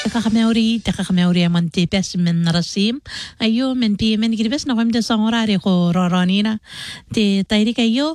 تكاخماوري منتي بس من رسيم أيو من بي من كده بس نقوم دسانغراري خو رارانينا تي تايريك أيو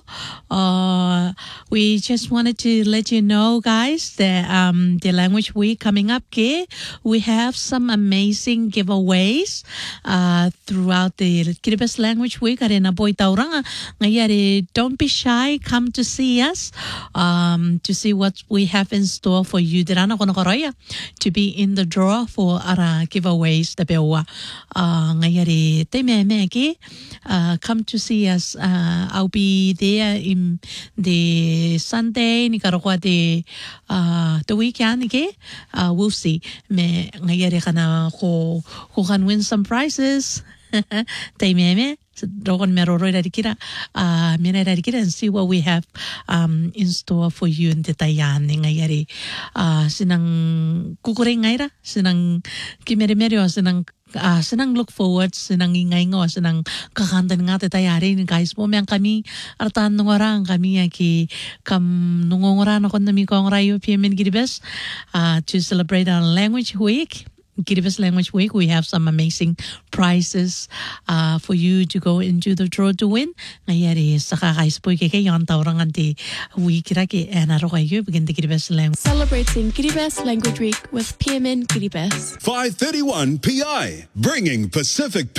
we just wanted to let you know guys that the language week coming up we have some amazing giveaways throughout the Kiribati language week arena boy tauranga ngayari don't be shy come to see us to see what we have in store for you dirana kono koraya to be in the draw for ara giveaways the bewa ngayari te me ki come to see us I'll be there in the Sunday ni karokwa the weekend ke we'll see me ngayari kana ko can win some prizes te me Rogon meroro radikira mena radikira and see what we have in store for you in the tayan ngayari sinang kukuring ngaira sinang kimerimero sinang look forward sinang ingay ngo sinang kakanta nga tayari guys mo yang kami artan nungorang kami ki kam nungongorang ako nami kong rayo PMN Kiribati to celebrate our language week Kiribati Language Week, we have some amazing prizes for you to go into the draw to win. Ngayari sa kakaispoy kay yon taurangan ti week raki enaro kayo begin the Kiribati language. Celebrating Kiribati Language Week with PMN Kiribati. 531 PI, bringing Pacific